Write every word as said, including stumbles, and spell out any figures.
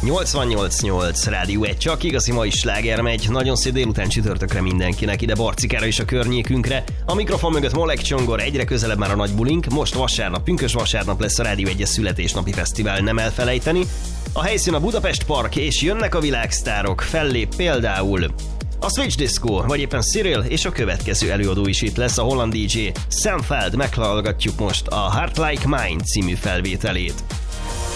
nyolcvannyolc nyolc Rádió egy, csak igazi mai sláger megy. Nagyon szép délután csütörtökre mindenkinek, ide Barcikára és a környékünkre. A mikrofon mögött Molek Csongor, egyre közelebb már a nagy bulink. Most vasárnap, pünkös vasárnap lesz a Rádió egyes születésnapi fesztivál, nem elfelejteni. A helyszín a Budapest Park, és jönnek a világsztárok, fellép például a Switch Disco, vagy éppen Cyril, és a következő előadó is itt lesz, a holland dé dzsé Sam Feld. Meghallgatjuk most a Heart Like Mine című felvételét.